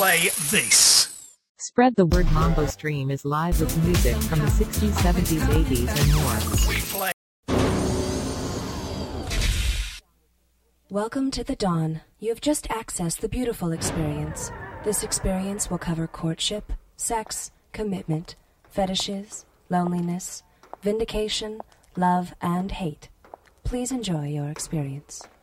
play this. Spread the word. Mambo Stream is live with music from the 60s, 70s, 80s, and more. We play. Welcome to the Dawn. You have just accessed the beautiful experience. This experience will cover courtship, sex, commitment, fetishes, loneliness, vindication, love, and hate. Please enjoy your experience.